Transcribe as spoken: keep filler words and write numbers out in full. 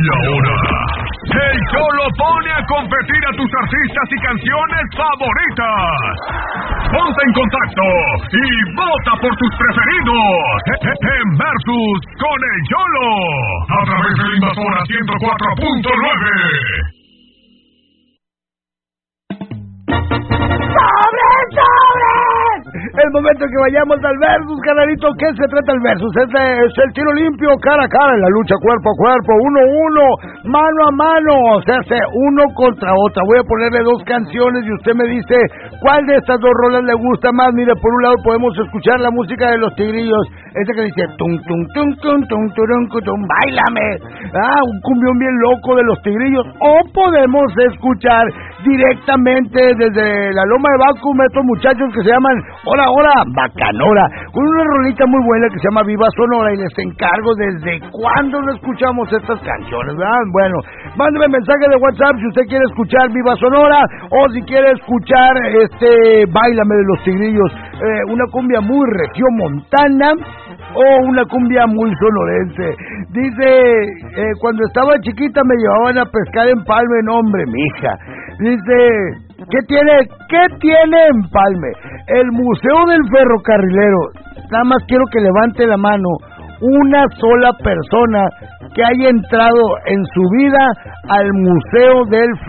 ahora, el Cholo pone a competir a tus artistas y canciones favoritas. Ponte en contacto y vota por tus preferidos en Versus con el Cholo a través de Invasora ciento cuatro punto nueve. ¡Sobre, sobre! El momento que vayamos al Versus, canalito. ¿Qué se trata el Versus? Este es el tiro limpio, cara a cara, en la lucha cuerpo a cuerpo, uno a uno, mano a mano, o sea, uno contra otra. Voy a ponerle dos canciones y usted me dice cuál de estas dos rolas le gusta más. Mire, por un lado podemos escuchar la música de los Tigrillos, ese que dice tum tum tum tum tum tum tum, báilame, ah, un cumbión bien loco de los Tigrillos. O podemos escuchar directamente desde la Loma de Bacum estos muchachos que se llaman Hola Hola Bacanora, con una rolita muy buena que se llama Viva Sonora, y les encargo desde cuándo no escuchamos estas canciones, ¿verdad? Bueno, mándeme mensaje de WhatsApp si usted quiere escuchar Viva Sonora o si quiere escuchar este Báilame de los Tigrillos, eh, una cumbia muy regiomontana o una cumbia muy sonorense. Dice, eh, cuando estaba chiquita me llevaban a pescar en Palme, no hombre, mija. Dice, ¿qué tiene, qué tiene Empalme? El Museo del Ferrocarrilero. Nada más quiero que levante la mano una sola persona que haya entrado en su vida al Museo del